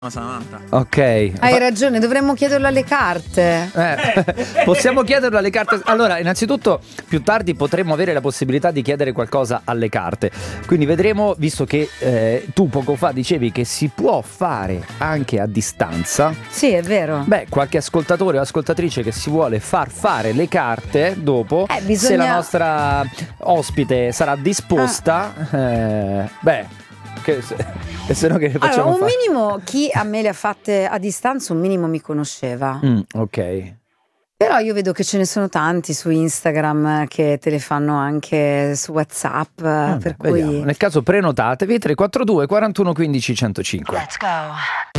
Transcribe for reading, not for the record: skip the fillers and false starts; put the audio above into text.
Samantha. Ok. Hai ragione, dovremmo chiederlo alle carte. Possiamo chiederlo alle carte. Allora, innanzitutto, più tardi potremmo avere la possibilità di chiedere qualcosa alle carte. Quindi vedremo, visto che tu poco fa dicevi che si può fare anche a distanza. Sì, è vero. Beh, qualche ascoltatore o ascoltatrice che si vuole far fare le carte dopo, se la nostra ospite sarà disposta, se no che facciamo allora, un fare? minimo, chi a me le ha fatte a distanza, un minimo mi conosceva. Ok. Però io vedo che ce ne sono tanti su Instagram che te le fanno anche su WhatsApp. Per cui Vediamo. Nel caso prenotatevi 342 41 15 105. Let's go.